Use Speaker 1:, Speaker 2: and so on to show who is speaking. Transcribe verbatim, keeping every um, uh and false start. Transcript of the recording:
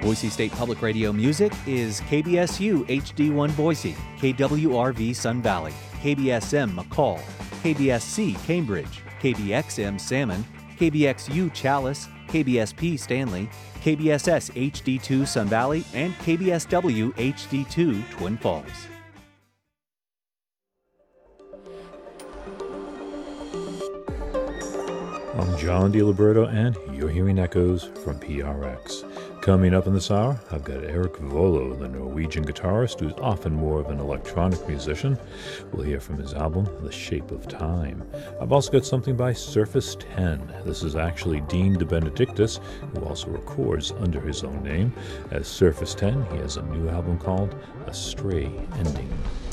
Speaker 1: Boise State Public Radio music is K B S U H D one Boise, K W R V Sun Valley, K B S M McCall, K B S C Cambridge, K B X M Salmon, K B X U Chalice, K B S P Stanley, K B S S H D two Sun Valley, and K B S W H D two Twin Falls.
Speaker 2: I'm John DiLiberto, and you're hearing echoes from P R X. Coming up in this hour, I've got Erik Volo, the Norwegian guitarist who's often more of an electronic musician. We'll hear from his album, The Shape of Time. I've also got something by Surface ten. This is actually Dean DeBenedictis, who also records under his own name. As Surface ten, he has a new album called A Stray Ending.